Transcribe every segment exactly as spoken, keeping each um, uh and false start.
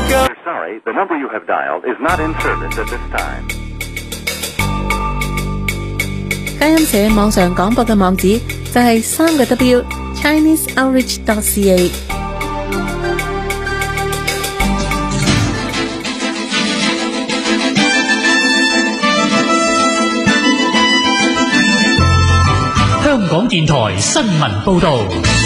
Sorry, the number you have dialed is not in service at this time. 佳音社網上廣播嘅網址就係三個 W Chinese Outreach dot C A。 香港電台新聞報導。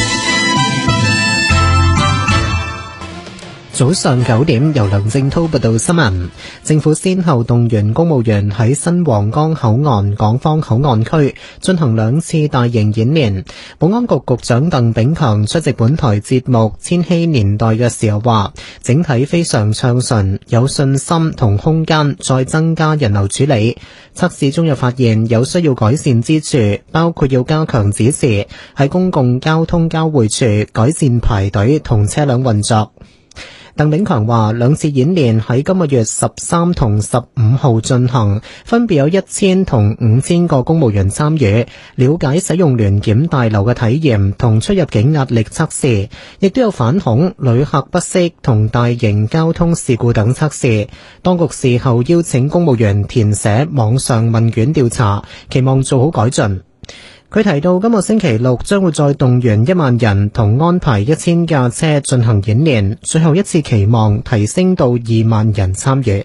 早上九點，由梁正滔報道新聞。政府先後動員公務員喺新皇崗口岸港方口岸區進行兩次大型演練。保安局局長鄧炳強出席本台節目《千禧年代》嘅時候話，整體非常暢順，有信心同空間再增加人流處理。測試中又發現有需要改善之處，包括要加強指示，喺公共交通交匯處改善排隊同車輛運作。鄧炳強話，兩次演練喺今個月十三同十五號進行，分別有一千同五千個公務員參與，了解使用聯檢大樓嘅體驗同出入境壓力測試，亦都有反恐、旅客不適同大型交通事故等測試。當局事後邀請公務員填寫網上問卷調查，期望做好改進。佢提到今個星期六將會再動員一萬人同安排一千架車進行演練，最後一次期望提升到二萬人參與。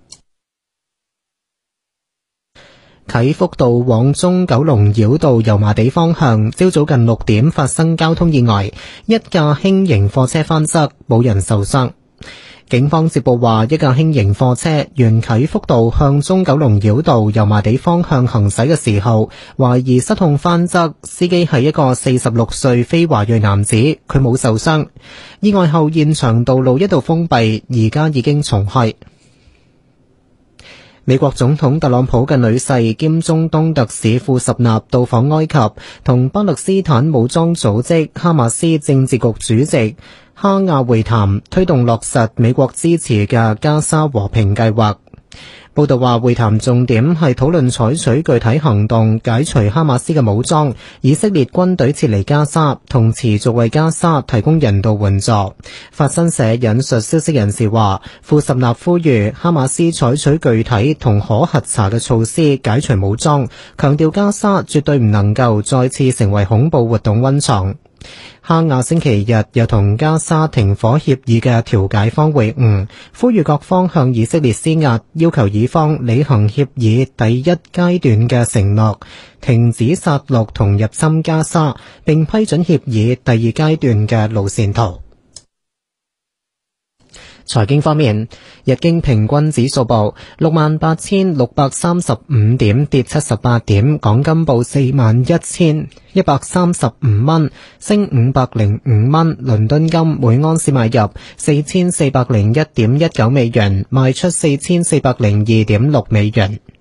啟福道往中九龍繞道油麻地方向，朝早近六點發生交通意外，一架輕型貨車翻側，冇人受傷。警方接報話，一架輕型貨車沿啟福道向中九龍繞道油麻地方向行駛嘅時候，懷疑失控翻側，司機係一個四十六歲非華裔男子，佢冇受傷。意外後現場道路一度封閉，而家已經重開。美國總統特朗普嘅女婿兼中東特使庫什納到訪埃及，同巴勒斯坦武裝組織哈馬斯政治局主席哈亞會談，推動落實美國支持嘅加沙和平計劃。報道話，會談重點係討論採取具體行動解除哈馬斯嘅武裝，以色列軍隊撤離加沙，同持續為加沙提供人道援助。法新社引述消息人士話，庫什納呼籲哈馬斯採取具體同可核查嘅措施解除武裝，強調加沙絕對唔能夠再次成為恐怖活動溫床。哈亞星期日又同加沙停火協議嘅調解方會晤，呼籲各方向以色列施壓，要求以方履行協議第一階段嘅承諾，停止殺戮同入侵加沙，並批准協議第二階段嘅路線圖。財經方面，日經平均指數報六萬八千六百三十五點，跌七十八點。港金報四萬一千一百三十五蚊，升五百零五蚊。倫敦金每盎司買入四千四百零一點一九美元，賣出四千四百零二點六美元。